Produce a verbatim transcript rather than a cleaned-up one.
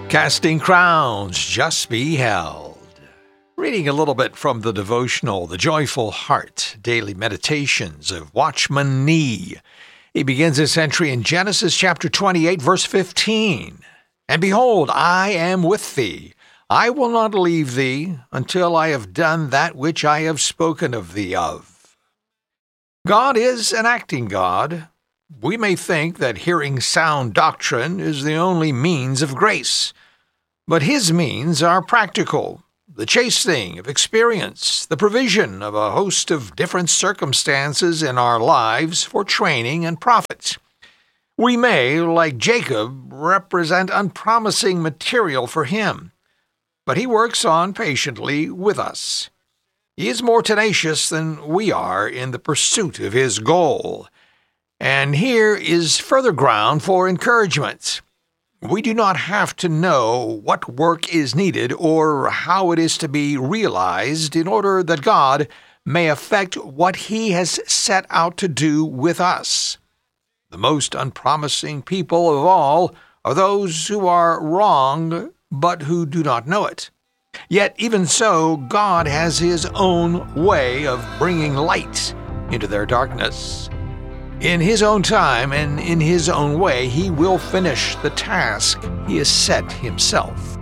Casting Crowns Just Beheld. Reading a little bit from the devotional, The Joyful Heart, Daily Meditations of Watchman Nee. He begins his entry in Genesis chapter twenty-eight, verse fifteen. And behold, I am with thee. I will not leave thee until I have done that which I have spoken of thee of. God is an acting God. We may think that hearing sound doctrine is the only means of grace, but his means are practical, the chastening of experience, the provision of a host of different circumstances in our lives for training and profit. We may, like Jacob, represent unpromising material for him, but he works on patiently with us. He is more tenacious than we are in the pursuit of his goal. And here is further ground for encouragement. We do not have to know what work is needed or how it is to be realized in order that God may effect what he has set out to do with us. The most unpromising people of all are those who are wrong but who do not know it. Yet even so, God has his own way of bringing light into their darkness. In his own time and in his own way, he will finish the task he has set himself.